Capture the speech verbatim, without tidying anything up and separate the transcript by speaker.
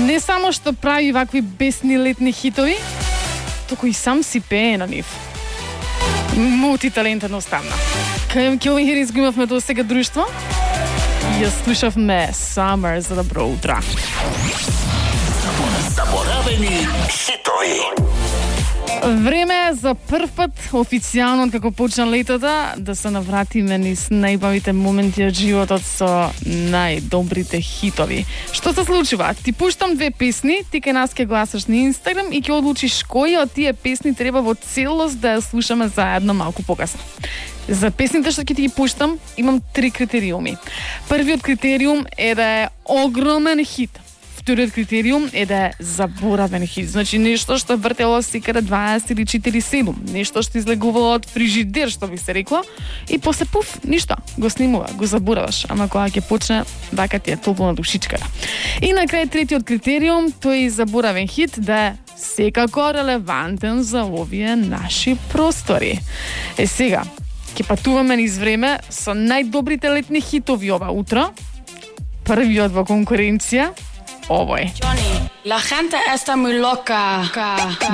Speaker 1: Не само што прави вакви бесни летни хитови, туку и сам си пее на нив. Мултиталентен оставна. Кај Килвин Херис го имавме до сега друштво. Ја слушавме Summer за добро утро.
Speaker 2: Заборавени хитови.
Speaker 1: Време е за прв пат, официјално како почна летото, да се навратиме низ најбавите моменти од животот со најдобрите хитови. Што се случува? Ти пуштам две песни, ти кај нас ќе гласаш на Инстаграм и ќе одлучиш која од тие песни треба во целост да ја слушаме заедно малку покасно. За песните што ќе ти ги пуштам, имам три критериуми. Првиот критериум е да е огромен хит. Вториот критериум е да е заборавен хит. Значи нешто што вртело секаде дваесет или четири седум. Нешто што излегувало од фрижидер, што би се рекло. И после пуф, ништо. Го снимува, го забораваш. Ама кога ќе почне, вака ти е топло на душичката. И на крај третиот критериум, тој заборавен хит да е секако релевантен за овие наши простори. Е сега, ќе патуваме низ време со најдобрите летни хитови ова утро. Првиот во конкуренција, овој.
Speaker 3: Johnny, la gente está muy loca.